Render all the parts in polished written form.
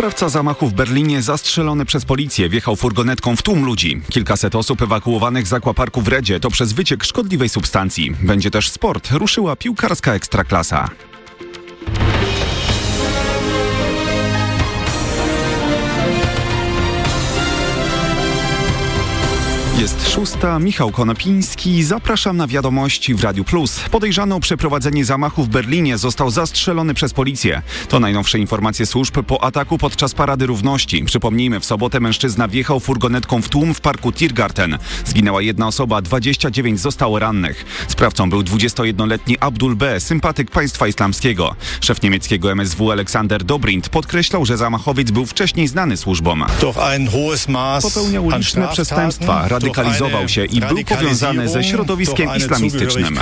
Sprawca zamachu w Berlinie zastrzelony przez policję wjechał furgonetką w tłum ludzi. Kilkaset osób ewakuowanych z aquaparku w Redzie to przez wyciek szkodliwej substancji. Będzie też sport. Ruszyła piłkarska ekstraklasa. Jest 6. Michał Konopiński. Zapraszam na wiadomości w Radiu Plus. Podejrzany o przeprowadzenie zamachu w Berlinie został zastrzelony przez policję. To najnowsze informacje służb po ataku podczas Parady Równości. Przypomnijmy, w sobotę mężczyzna wjechał furgonetką w tłum w parku Tiergarten. Zginęła jedna osoba, 29 zostało rannych. Sprawcą był 21-letni Abdul B., sympatyk państwa islamskiego. Szef niemieckiego MSW Aleksander Dobrindt podkreślał, że zamachowiec był wcześniej znany służbom. Popełniał liczne przestępstwa, radykalizował się i był powiązany ze środowiskiem islamistycznym.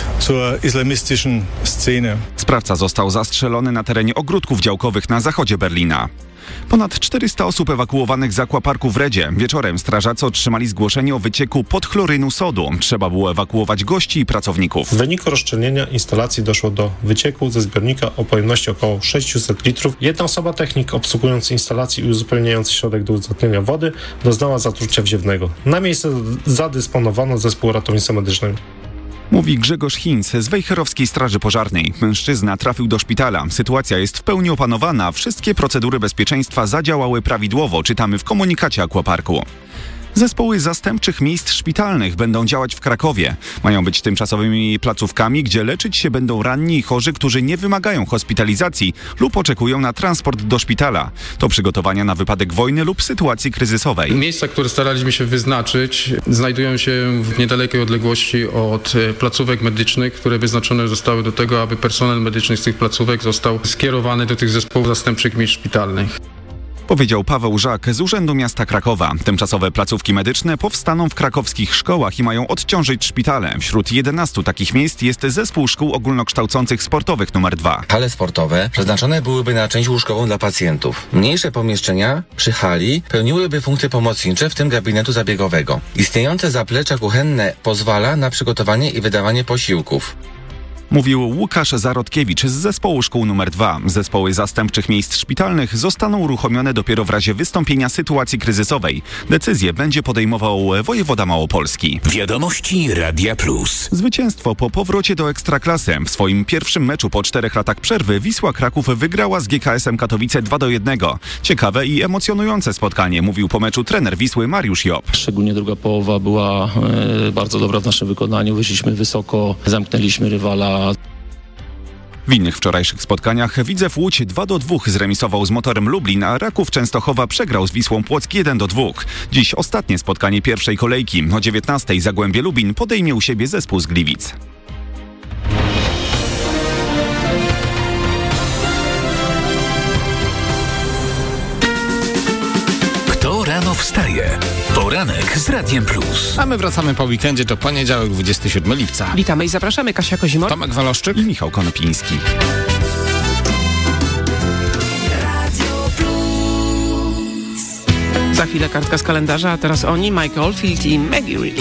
Sprawca został zastrzelony na terenie ogródków działkowych na zachodzie Berlina. Ponad 400 osób ewakuowanych z aquaparku w Redzie. Wieczorem strażacy otrzymali zgłoszenie o wycieku podchlorynu sodu. Trzeba było ewakuować gości i pracowników. W wyniku rozszczelnienia instalacji doszło do wycieku ze zbiornika o pojemności około 600 litrów. Jedna osoba, technik obsługujący instalację i uzupełniający środek do uzdatnienia wody, doznała zatrucia wziewnego. Na miejsce zadysponowano zespół ratownictwa medycznego. Mówi Grzegorz Hinz z Wejherowskiej Straży Pożarnej. Mężczyzna trafił do szpitala. Sytuacja jest w pełni opanowana. Wszystkie procedury bezpieczeństwa zadziałały prawidłowo, czytamy w komunikacie aquaparku. Zespoły zastępczych miejsc szpitalnych będą działać w Krakowie. Mają być tymczasowymi placówkami, gdzie leczyć się będą ranni i chorzy, którzy nie wymagają hospitalizacji lub oczekują na transport do szpitala. To przygotowania na wypadek wojny lub sytuacji kryzysowej. Miejsca, które staraliśmy się wyznaczyć, znajdują się w niedalekiej odległości od placówek medycznych, które wyznaczone zostały do tego, aby personel medyczny z tych placówek został skierowany do tych zespołów zastępczych miejsc szpitalnych. Powiedział Paweł Żak z Urzędu Miasta Krakowa. Tymczasowe placówki medyczne powstaną w krakowskich szkołach i mają odciążyć szpitale. Wśród 11 takich miejsc jest zespół szkół ogólnokształcących sportowych nr 2. Hale sportowe przeznaczone byłyby na część łóżkową dla pacjentów. Mniejsze pomieszczenia przy hali pełniłyby funkcje pomocnicze, w tym gabinetu zabiegowego. Istniejące zaplecze kuchenne pozwala na przygotowanie i wydawanie posiłków. Mówił Łukasz Zarodkiewicz z zespołu szkół nr 2. Zespoły zastępczych miejsc szpitalnych zostaną uruchomione dopiero w razie wystąpienia sytuacji kryzysowej. Decyzję będzie podejmował wojewoda małopolski. Wiadomości Radia Plus. Zwycięstwo po powrocie do Ekstraklasy. W swoim pierwszym meczu po 4 latach przerwy Wisła Kraków wygrała z GKS-em Katowice 2-1. Ciekawe i emocjonujące spotkanie, mówił po meczu trener Wisły Mariusz Job. Szczególnie druga połowa była bardzo dobra w naszym wykonaniu. Wyszliśmy wysoko, zamknęliśmy rywala. W innych wczorajszych spotkaniach Widzew Łódź 2-2 zremisował z Motorem Lublin, a Raków Częstochowa przegrał z Wisłą Płock 1-2. Dziś ostatnie spotkanie pierwszej kolejki. O 19:00 Zagłębie Lubin podejmie u siebie zespół z Gliwic. Kto rano wstaje? Poranek z Radiem Plus. A my wracamy po weekendzie, to poniedziałek, 27 lipca. Witamy i zapraszamy. Kasia Kozimor, Tomek Waloszczyk i Michał Konopiński. Za chwilę kartka z kalendarza, a teraz oni, Mike Oldfield i Maggie Reed.